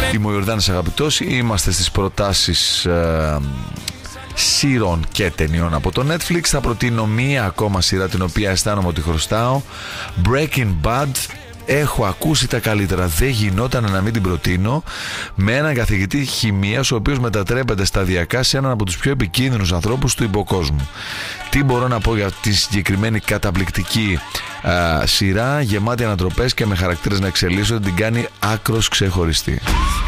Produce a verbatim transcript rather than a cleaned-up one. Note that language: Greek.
Είμαι ο Ιορδάνης Αγαπητός. Είμαστε στις προτάσεις ε, σειρών και ταινιών από το Netflix. Θα προτείνω μία ακόμα σειρά την οποία αισθάνομαι ότι χρωστάω. Breaking Bad. Έχω ακούσει τα καλύτερα, δεν γινόταν να μην την προτείνω. Με έναν καθηγητή χημείας ο οποίος μετατρέπεται σταδιακά σε έναν από τους πιο επικίνδυνους ανθρώπους του υποκόσμου. Τι μπορώ να πω για τη συγκεκριμένη καταπληκτική α, σειρά, γεμάτη ανατροπές και με χαρακτήρες να εξελίσσονται, την κάνει άκρος ξεχωριστή.